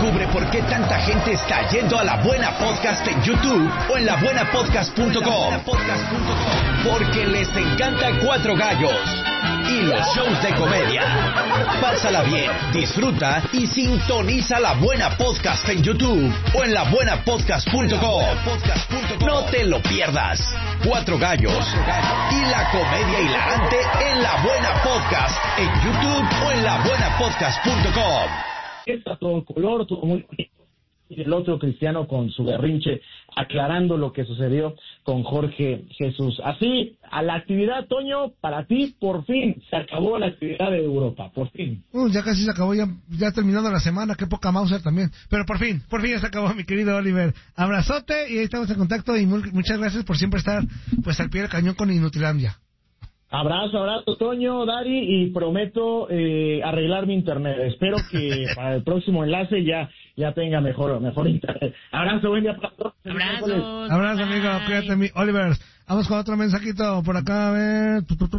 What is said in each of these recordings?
Descubre por qué tanta gente está yendo a La Buena Podcast en YouTube o en labuenapodcast.com. Porque les encanta Cuatro Gallos y los shows de comedia. Pásala bien, disfruta y sintoniza La Buena Podcast en YouTube o en labuenapodcast.com. No te lo pierdas. Cuatro Gallos y la comedia hilarante en La Buena Podcast en YouTube o en labuenapodcast.com. Está todo color, todo muy bonito. Y el otro Cristiano con su berrinche, aclarando lo que sucedió con Jorge Jesús. Así, a la actividad, Toño, para ti, por fin, se acabó la actividad de Europa, por fin. Ya casi se acabó, ya terminando la semana, qué poca Mauser también. Pero por fin ya se acabó, mi querido Oliver. Abrazote y ahí estamos en contacto y muchas gracias por siempre estar pues al pie del cañón con Inutilandia. Abrazo, Toño, Dari, y prometo arreglar mi internet. Espero que para el próximo enlace ya tenga mejor internet. Abrazo, buen día para todos. Abrazo, amigo, cuídate, Oliver. Vamos con otro mensajito por acá, a ver.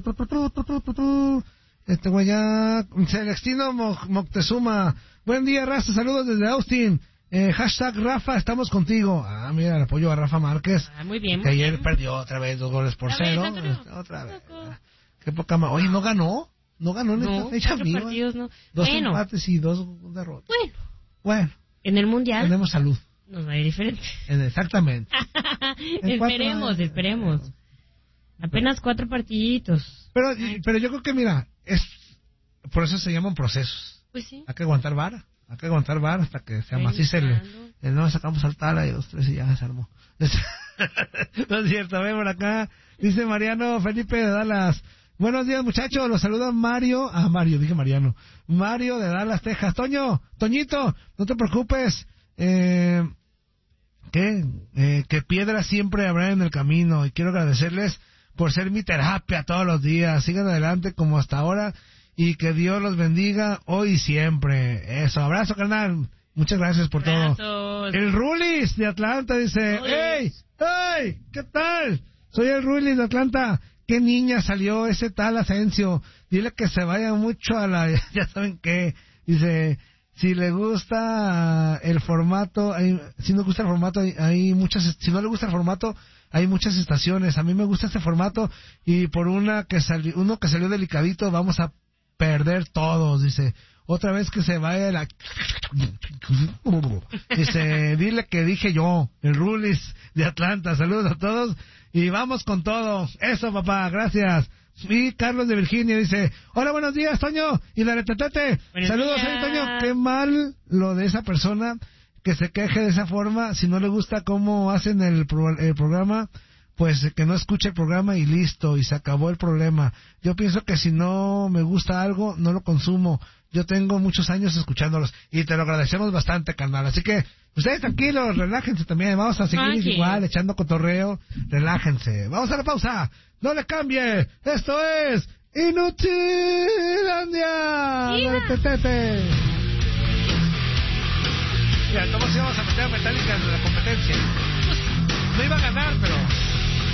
Este güey ya... Celestino Moctezuma. Buen día, raza, saludos desde Austin. Hashtag Rafa, estamos contigo. Mira, el apoyo a Rafa Márquez. Muy bien. Que ayer perdió otra vez 2-0. Otra vez. Qué poca más. Oye, ¿no ganó? ¿No ganó en esta fecha, amigo? Partidos, no. 2 empates y 2 derrotas. Bueno. En el Mundial. Tenemos salud. Nos va a ir diferente. Exactamente. Esperemos. Apenas 4 partiditos. Pero yo creo que, mira, por eso se llaman procesos. Pues sí. Hay que aguantar vara hasta que se amacice no sacamos al Tala y 2-3 y ya se armó. No es cierto, ve por acá. Dice Mariano Felipe de Dallas. Buenos días, muchachos, los saluda Mario de Dallas, Texas. Toñito, no te preocupes. Que piedras siempre habrá en el camino y quiero agradecerles por ser mi terapia todos los días. Sigan adelante como hasta ahora y que Dios los bendiga hoy y siempre. Eso, abrazo, carnal. Muchas gracias por todo. El Rulis de Atlanta dice, ¡Hey! ¿Qué tal? Soy el Rulis de Atlanta. ¿Qué niña salió ese tal Asensio? Dile que se vaya mucho a la... ya saben qué. Dice, si le gusta el formato, si no le gusta el formato, hay muchas... Si no le gusta el formato, hay muchas estaciones. A mí me gusta este formato y por uno que salió delicadito, vamos a perder todos, dice. Otra vez que se vaya la... Dice, dile que dije yo, el Rulis de Atlanta. Saludos a todos y vamos con todo. Eso, papá, gracias. Y Carlos de Virginia dice, hola, buenos días, Toño y la Retetete. Saludos, Toño. Qué mal lo de esa persona que se queje de esa forma. Si no le gusta cómo hacen el programa, pues que no escuche el programa y listo, y se acabó el problema. Yo pienso que si no me gusta algo, no lo consumo. Yo tengo muchos años escuchándolos y te lo agradecemos bastante, carnal. Así que ustedes tranquilos, relájense también. Vamos a seguir igual, echando cotorreo. Relájense. Vamos a la pausa. No le cambie. Esto es Inutilandia. Tetete. Mira, ¿cómo se íbamos a meter a Metallica en la competencia? No iba a ganar, pero...